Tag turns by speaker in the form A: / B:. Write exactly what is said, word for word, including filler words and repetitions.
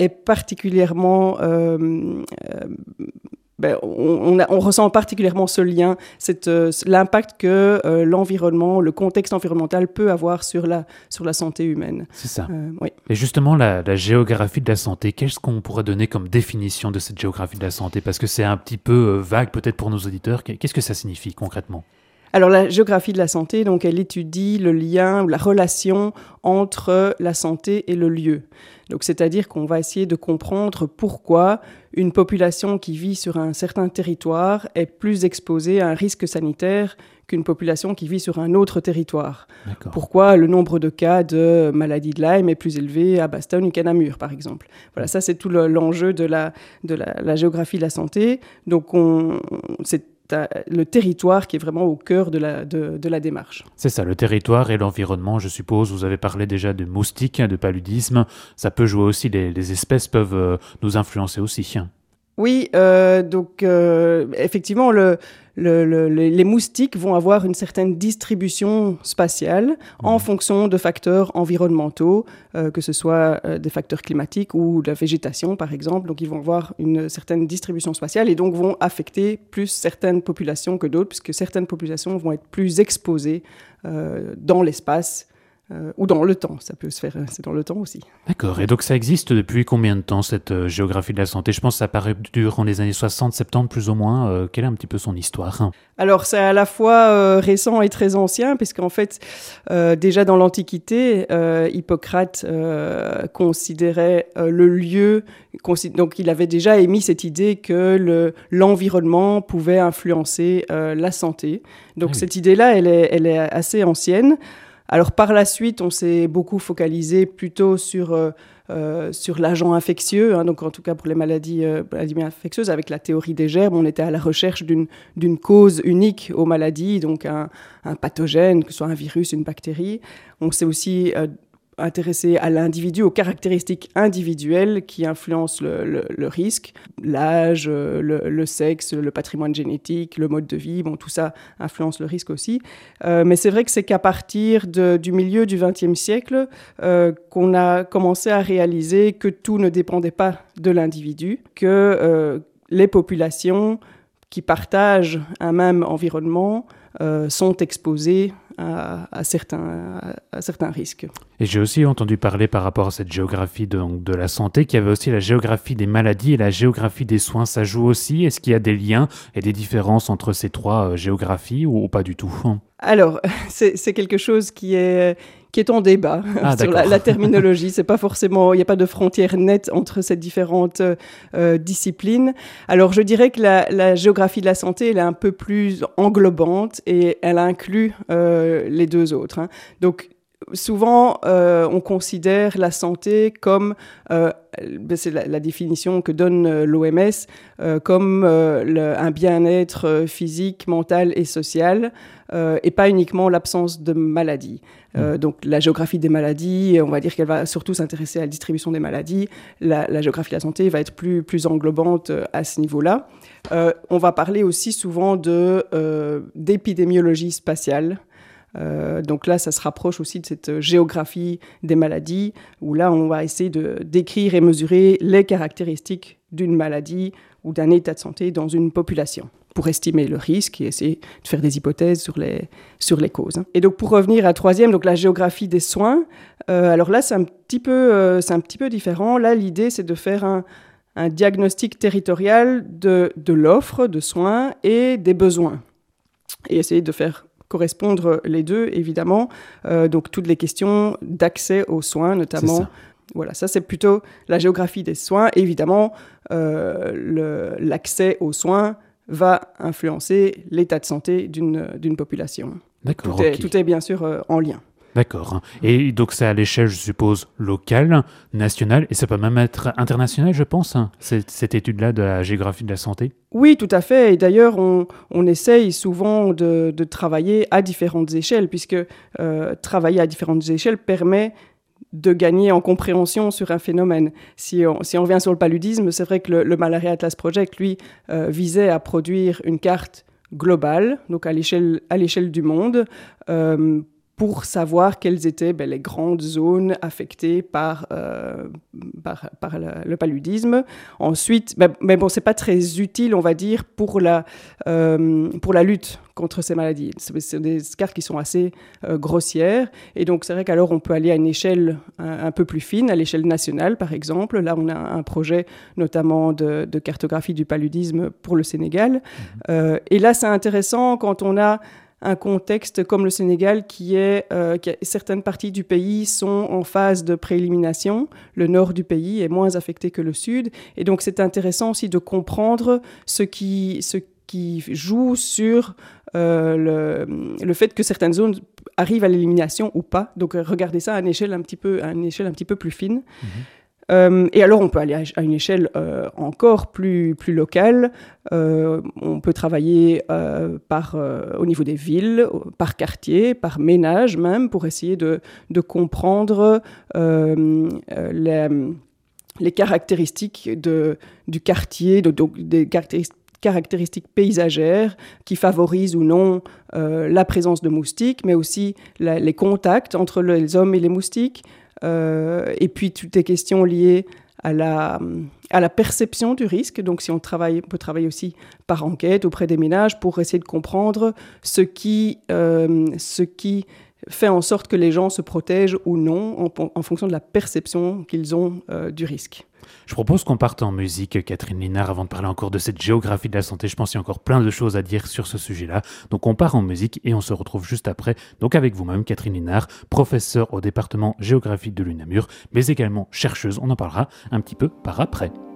A: est particulièrement... Euh, euh, ben, on, on, a, on ressent particulièrement ce lien, cette, euh, l'impact que euh, l'environnement, le contexte environnemental peut avoir sur la, sur la santé humaine.
B: C'est ça.
A: Euh, oui.
B: Et justement, la, la géographie de la santé, qu'est-ce qu'on pourrait donner comme définition de cette géographie de la santé? Parce que c'est un petit peu euh, vague peut-être pour nos auditeurs. Qu'est-ce que ça signifie concrètement?
A: Alors la géographie de la santé, donc, elle étudie le lien ou la relation entre la santé et le lieu. Donc, c'est-à-dire qu'on va essayer de comprendre pourquoi une population qui vit sur un certain territoire est plus exposée à un risque sanitaire qu'une population qui vit sur un autre territoire.
B: D'accord.
A: Pourquoi le nombre de cas de maladie de Lyme est plus élevé à Bastogne qu'à Namur, par exemple. Voilà, ça c'est tout le, l'enjeu de, la, de la, la géographie de la santé. Donc, on, c'est le territoire qui est vraiment au cœur de la, de, de la démarche.
B: C'est ça, le territoire et l'environnement, je suppose. Vous avez parlé déjà de moustiques, de paludisme. Ça peut jouer aussi, les, les espèces peuvent euh, nous influencer aussi.
A: Oui, euh, donc euh, effectivement, le, le, le, les moustiques vont avoir une certaine distribution spatiale mmh. en fonction de facteurs environnementaux, euh, que ce soit euh, des facteurs climatiques ou de la végétation, par exemple. Donc, ils vont avoir une certaine distribution spatiale et donc vont affecter plus certaines populations que d'autres, puisque certaines populations vont être plus exposées euh, dans l'espace. Euh, ou dans le temps, ça peut se faire, c'est dans le temps aussi.
B: D'accord, et donc ça existe depuis combien de temps, cette euh, géographie de la santé? Je pense que ça apparaît durant les années soixante, soixante-dix plus ou moins. Euh, quelle est un petit peu son histoire?
A: Alors, c'est à la fois euh, récent et très ancien, puisqu'en fait, euh, déjà dans l'Antiquité, euh, Hippocrate euh, considérait euh, le lieu, consid- donc il avait déjà émis cette idée que le, l'environnement pouvait influencer euh, la santé. Donc ah oui. Cette idée-là, elle est, elle est assez ancienne. Alors par la suite, on s'est beaucoup focalisé plutôt sur, euh, euh, sur l'agent infectieux, hein, donc en tout cas pour les maladies, euh, maladies infectieuses, avec la théorie des germes, on était à la recherche d'une, d'une cause unique aux maladies, donc un, un pathogène, que ce soit un virus, une bactérie. On s'est aussi euh, intéressé à l'individu, aux caractéristiques individuelles qui influencent le, le, le risque, l'âge, le, le sexe, le patrimoine génétique, le mode de vie, bon, tout ça influence le risque aussi. Euh, mais c'est vrai que c'est qu'à partir de, du milieu du vingtième siècle euh, qu'on a commencé à réaliser que tout ne dépendait pas de l'individu, que euh, les populations qui partagent un même environnement euh, sont exposées à, à, certains, à, à certains risques.
B: Et j'ai aussi entendu parler par rapport à cette géographie de, donc, de la santé qu'il y avait aussi la géographie des maladies et la géographie des soins. Ça joue aussi? Est-ce qu'il y a des liens et des différences entre ces trois euh, géographies ou, ou pas du tout?
A: Alors, c'est, c'est quelque chose qui est... qui est en débat ah, sur la, la terminologie. C'est pas forcément, il n'y a pas de frontière nette entre ces différentes euh, disciplines. Alors, je dirais que la, la géographie de la santé, elle est un peu plus englobante et elle inclut euh, les deux autres. Hein. Donc, souvent, euh, on considère la santé comme, euh, c'est la, la définition que donne l'O M S, euh, comme euh, le, un bien-être physique, mental et social, euh, et pas uniquement l'absence de maladie. Euh, donc la géographie des maladies, on va dire qu'elle va surtout s'intéresser à la distribution des maladies. La, la géographie de la santé va être plus, plus englobante à ce niveau-là. Euh, on va parler aussi souvent de, euh, d'épidémiologie spatiale. Euh, donc là, ça se rapproche aussi de cette géographie des maladies, où là, on va essayer de décrire et mesurer les caractéristiques d'une maladie ou d'un état de santé dans une population, pour estimer le risque et essayer de faire des hypothèses sur les, sur les causes. Et donc, pour revenir à troisième, donc la géographie des soins, euh, alors là, c'est un petit peu, euh, c'est un petit peu différent. Là, l'idée, c'est de faire un, un diagnostic territorial de, de l'offre de soins et des besoins. Et essayer de faire correspondre les deux, évidemment. Euh, donc, toutes les questions d'accès aux soins, notamment.
B: C'est ça.
A: Voilà, ça, c'est plutôt la géographie des soins. Évidemment, euh, le, l'accès aux soins va influencer l'état de santé d'une, d'une population.
B: D'accord,
A: tout, est,
B: okay.
A: tout est bien sûr euh, en lien.
B: D'accord. Et donc c'est à l'échelle, je suppose, locale, nationale, et ça peut même être international, je pense, hein, cette, cette étude-là de la géographie de la santé?
A: Oui, tout à fait. Et d'ailleurs, on, on essaye souvent de, de travailler à différentes échelles, puisque euh, travailler à différentes échelles permet de gagner en compréhension sur un phénomène. Si on, si on revient sur le paludisme, c'est vrai que le, le Malaria Atlas Project, lui, euh, visait à produire une carte globale, donc à l'échelle, à l'échelle du monde, euh, pour savoir quelles étaient ben, les grandes zones affectées par, euh, par, par le, le paludisme. Ensuite, ben, mais bon, c'est pas très utile, on va dire, pour la, euh, pour la lutte contre ces maladies. C'est, c'est des cartes qui sont assez euh, grossières. Et donc, c'est vrai qu'alors, on peut aller à une échelle un, un peu plus fine, à l'échelle nationale, par exemple. Là, on a un projet, notamment de, de cartographie du paludisme pour le Sénégal. Mmh. Euh, et là, c'est intéressant quand on a un contexte comme le Sénégal qui est, euh, qui a, certaines parties du pays sont en phase de préélimination. Le nord du pays est moins affecté que le sud. Et donc, c'est intéressant aussi de comprendre ce qui, ce qui joue sur euh, le, le fait que certaines zones arrivent à l'élimination ou pas. Donc, regardez ça à une échelle un petit peu, à une échelle un petit peu plus fine. Mmh. Euh, et alors, on peut aller à une échelle euh, encore plus, plus locale. Euh, on peut travailler euh, par, euh, au niveau des villes, par quartier, par ménage même, pour essayer de, de comprendre euh, les, les caractéristiques de, du quartier, de, donc des caractéristiques caractéristiques paysagères qui favorisent ou non euh, la présence de moustiques, mais aussi la, les contacts entre les hommes et les moustiques. Euh, et puis toutes les questions liées à la, à la perception du risque. Donc si on travaille, on peut travailler aussi par enquête auprès des ménages pour essayer de comprendre ce qui, euh, ce qui fait en sorte que les gens se protègent ou non en, en fonction de la perception qu'ils ont euh, du risque.
B: Je propose qu'on parte en musique, Catherine Linard, avant de parler encore de cette géographie de la santé. Je pense qu'il y a encore plein de choses à dire sur ce sujet-là. Donc on part en musique et on se retrouve juste après. Donc avec vous-même, Catherine Linard, professeure au département géographie de l'UNAMUR, mais également chercheuse. On en parlera un petit peu par après.